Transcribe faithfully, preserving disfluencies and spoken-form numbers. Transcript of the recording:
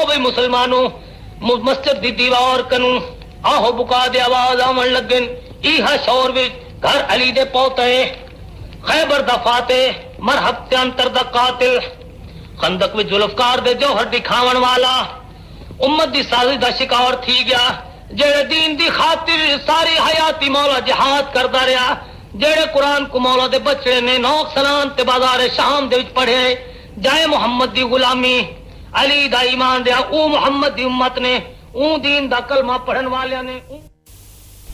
भी मुसलमानों मस्जिद दी दीवार कनू आहो बुका दे आवाज आवन लगन इहा शोर विच घर अली दे पोते खैबर दा फाते मरहब ते अंतर दा कातिल खंदक विच जुल्फकार दे जौहर दिखावन वाला उम्मत दी साजिश दा शिकार थी गया जेड़े दीन दी खातिर सारी हयाती मौला जिहाद करदा रहा जेड़े कुरान को मौला दे बचड़े ने नौक सलाम ते बाजार शाम दे विच पढ़े जाए मुहम्मद दी गुलामी अली दा ईमान दिया ऊ मुहम्मद दी उम्मत ने ऊ दीन दा कलमा पढ़न वालियां ने